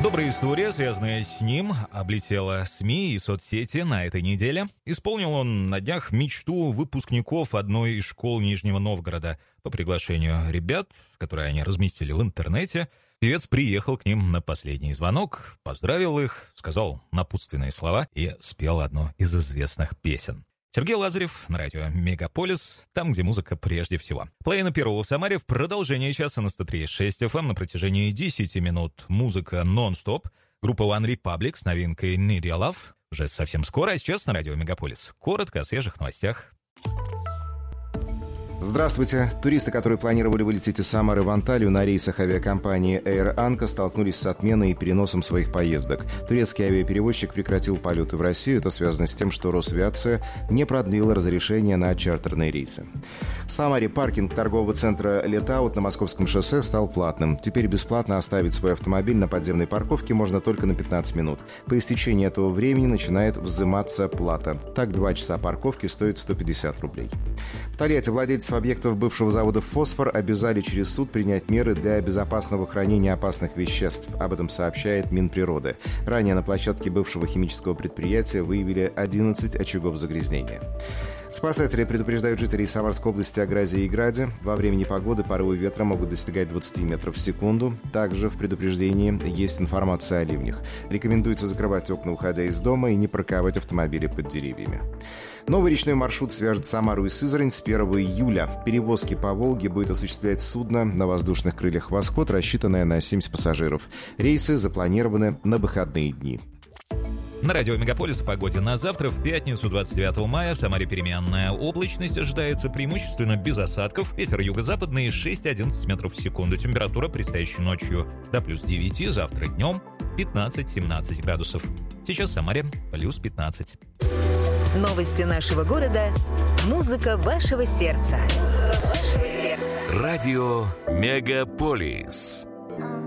Добрая история, связанная с ним, облетела СМИ и соцсети на этой неделе. Исполнил он на днях мечту выпускников одной из школ Нижнего Новгорода. По приглашению ребят, которые они разместили в интернете, певец приехал к ним на последний звонок, поздравил их, сказал напутственные слова и спел одну из известных песен. Сергей Лазарев на радио «Мегаполис», там, где музыка прежде всего. Половина первого в Самаре, в продолжение часа на 103.6 FM на протяжении 10 минут музыка нон-стоп. Группа One Republic с новинкой «Need Your Love» уже совсем скоро, а сейчас на радио «Мегаполис». Коротко о свежих новостях. Здравствуйте. Туристы, которые планировали вылететь из Самары в Анталию на рейсах авиакомпании Air Anca, столкнулись с отменой и переносом своих поездок. Турецкий авиаперевозчик прекратил полеты в Россию. Это связано с тем, что Росавиация не продлила разрешение на чартерные рейсы. В Самаре паркинг торгового центра «Летаут» на Московском шоссе стал платным. Теперь бесплатно оставить свой автомобиль на подземной парковке можно только на 15 минут. По истечении этого времени начинает взиматься плата. Так, 2 часа парковки стоит 150 рублей. В Тольятти владельцев объектов бывшего завода «Фосфор» обязали через суд принять меры для безопасного хранения опасных веществ. Об этом сообщает Минприроды. Ранее на площадке бывшего химического предприятия выявили 11 очагов загрязнения. Спасатели предупреждают жителей Самарской области о грозе и граде. Во время непогоды порывы ветра могут достигать 20 метров в секунду. Также в предупреждении есть информация о ливнях. Рекомендуется закрывать окна, уходя из дома, и не парковать автомобили под деревьями. Новый речной маршрут свяжет Самару и Сызрань с 1 июля. Перевозки по Волге будет осуществлять судно на воздушных крыльях «Восход», рассчитанное на 70 пассажиров. Рейсы запланированы на выходные дни. На радио «Мегаполис» о погоде на завтра. В пятницу, 29 мая, в Самаре переменная облачность. Ожидается преимущественно без осадков. Ветер юго-западный 6-11 метров в секунду. Температура предстоящей ночью до плюс 9. Завтра днем 15-17 градусов. Сейчас в Самаре плюс 15. Новости нашего города. Музыка вашего сердца. Радио «Мегаполис».